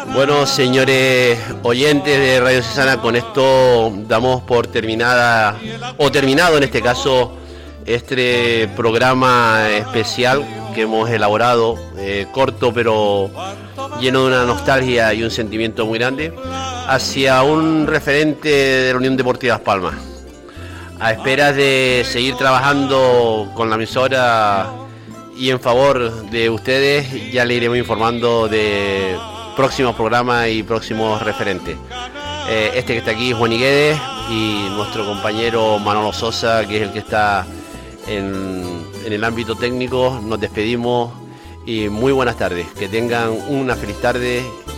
Bueno, señores oyentes de Radio Cesana, con esto damos por terminado en este caso este programa especial que hemos elaborado, corto pero lleno de una nostalgia y un sentimiento muy grande hacia un referente de la Unión Deportiva Las Palmas. A esperas de seguir trabajando con la emisora y en favor de ustedes, ya le iremos informando de próximos programas y próximos referentes. Este que está aquí es Juan Guedes y nuestro compañero Manolo Sosa, que es el que está en el ámbito técnico. Nos despedimos y muy buenas tardes. Que tengan una feliz tarde